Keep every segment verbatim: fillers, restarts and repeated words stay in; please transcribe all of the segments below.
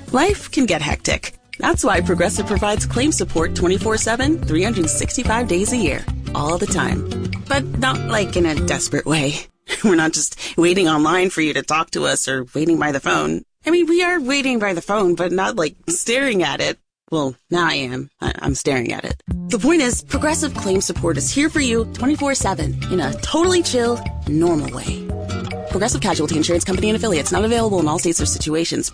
Life can get hectic. That's why Progressive provides claim support twenty-four seven, three hundred sixty-five days a year, all the time. But not like in a desperate way. We're not just waiting online for you to talk to us or waiting by the phone. I mean, we are waiting by the phone, but not like staring at it. Well, now I am. I- I'm staring at it. The point is, Progressive Claim Support is here for you twenty-four seven in a totally chill, normal way. Progressive Casualty Insurance Company and Affiliates, not available in all states or situations.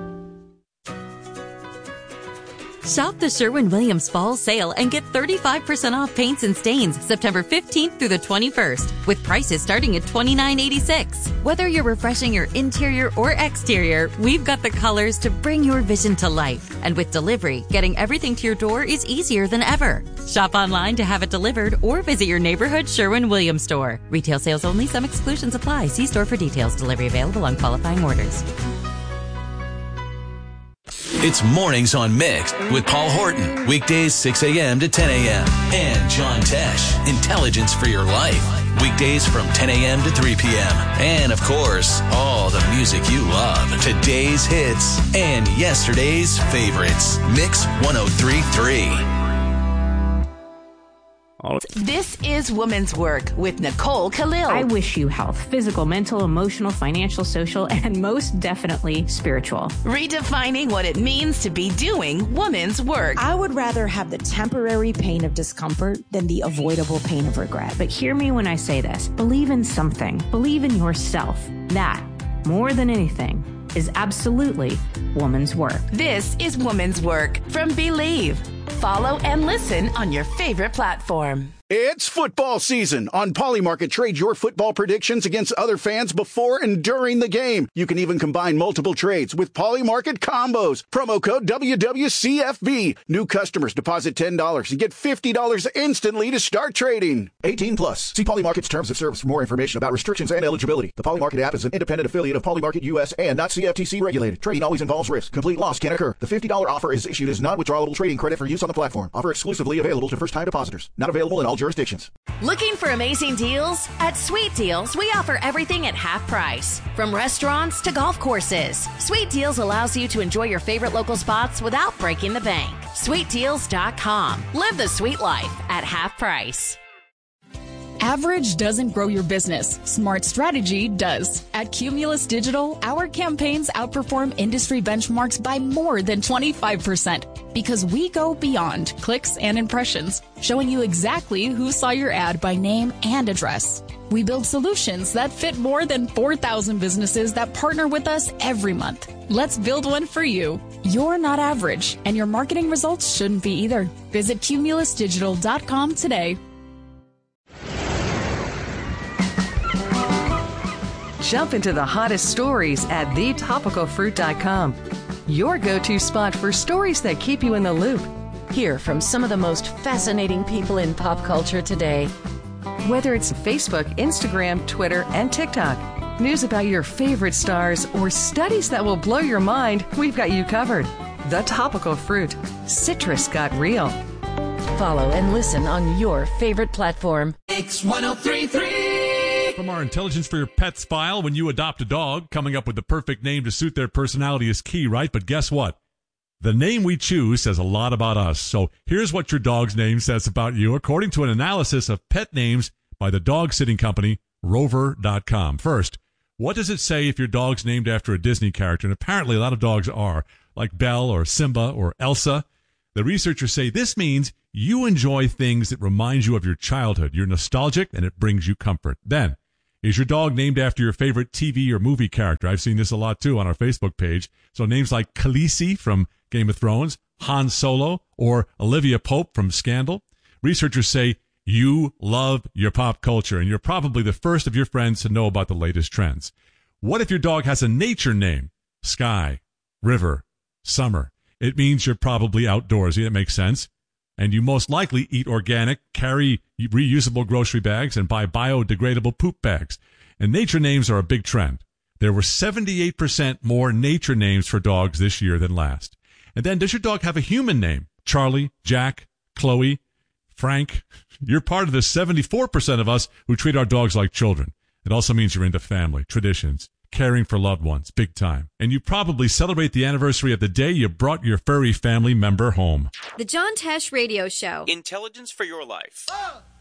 Shop the Sherwin-Williams Fall Sale and get thirty-five percent off paints and stains September fifteenth through the twenty-first, with prices starting at twenty-nine eighty-six. Whether you're refreshing your interior or exterior, we've got the colors to bring your vision to life. And with delivery, getting everything to your door is easier than ever. Shop online to have it delivered or visit your neighborhood Sherwin-Williams store. Retail sales only. Some exclusions apply. See store for details. Delivery available on qualifying orders. It's Mornings on Mix with Paul Horton. Weekdays six a.m. to ten a.m. And John Tesh, Intelligence for Your Life. Weekdays from ten a.m. to three p.m. And, of course, all the music you love. Today's hits and yesterday's favorites. Mix one oh three point three. This is Woman's Work with Nicole Khalil. I wish you health, physical, mental, emotional, financial, social, and most definitely spiritual. Redefining what it means to be doing woman's work. I would rather have the temporary pain of discomfort than the avoidable pain of regret. But hear me when I say this. Believe in something. Believe in yourself. That, more than anything, is absolutely woman's work. This is Woman's Work from Believe. Follow and listen on your favorite platform. It's football season. On Polymarket, trade your football predictions against other fans before and during the game. You can even combine multiple trades with Polymarket combos. Promo code W W C F B. New customers deposit ten dollars and get fifty dollars instantly to start trading. eighteen plus. See Polymarket's terms of service for more information about restrictions and eligibility. The Polymarket app is an independent affiliate of Polymarket U S and not C F T C regulated. Trading always involves risk. Complete loss can occur. The fifty dollars offer is issued as non-withdrawable trading credit for use on the platform. Offer exclusively available to first-time depositors. Not available in all jurisdictions. Looking for amazing deals? At Sweet Deals, we offer everything at half price. From restaurants to golf courses, Sweet Deals allows you to enjoy your favorite local spots without breaking the bank. sweet deals dot com. Live the sweet life at half price. Average doesn't grow your business. Smart strategy does. At Cumulus Digital, our campaigns outperform industry benchmarks by more than twenty-five percent because we go beyond clicks and impressions, showing you exactly who saw your ad by name and address. We build solutions that fit more than four thousand businesses that partner with us every month. Let's build one for you. You're not average, and your marketing results shouldn't be either. Visit cumulus digital dot com today. Jump into the hottest stories at the topical fruit dot com. Your go-to spot for stories that keep you in the loop. Hear from some of the most fascinating people in pop culture today. Whether it's Facebook, Instagram, Twitter, and TikTok, news about your favorite stars, or studies that will blow your mind, we've got you covered. The Topical Fruit. Citrus got real. Follow and listen on your favorite platform. X one oh three point three. From our Intelligence for Your Pets file, when you adopt a dog, coming up with the perfect name to suit their personality is key, right? But guess what? The name we choose says a lot about us. So here's what your dog's name says about you, according to an analysis of pet names by the dog sitting company Rover dot com. First, what does it say if your dog's named after a Disney character? And apparently a lot of dogs are, like Belle or Simba or Elsa. The researchers say this means you enjoy things that remind you of your childhood. You're nostalgic, and it brings you comfort. Then, is your dog named after your favorite T V or movie character? I've seen this a lot, too, on our Facebook page. So names like Khaleesi from Game of Thrones, Han Solo, or Olivia Pope from Scandal. Researchers say you love your pop culture, and you're probably the first of your friends to know about the latest trends. What if your dog has a nature name? Sky, River, Summer. It means you're probably outdoorsy. That makes sense. And you most likely eat organic, carry reusable grocery bags, and buy biodegradable poop bags. And nature names are a big trend. There were seventy-eight percent more nature names for dogs this year than last. And then, does your dog have a human name? Charlie, Jack, Chloe, Frank? You're part of the seventy-four percent of us who treat our dogs like children. It also means you're into family, traditions, caring for loved ones, big time. And you probably celebrate the anniversary of the day you brought your furry family member home. The John Tesh Radio Show. Intelligence for your life. Oh.